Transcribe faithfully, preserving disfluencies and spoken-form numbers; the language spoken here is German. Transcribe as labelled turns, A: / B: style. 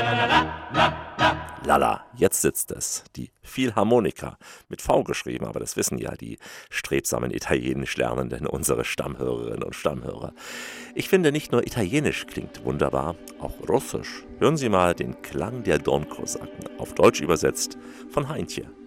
A: Lala, jetzt sitzt es. Die Philharmonika. Mit V geschrieben, aber das wissen ja die strebsamen Italienisch Lernenden, unsere Stammhörerinnen und Stammhörer. Ich finde, nicht nur Italienisch klingt wunderbar, auch Russisch. Hören Sie mal den Klang der Donkosaken, auf Deutsch übersetzt von Heintje.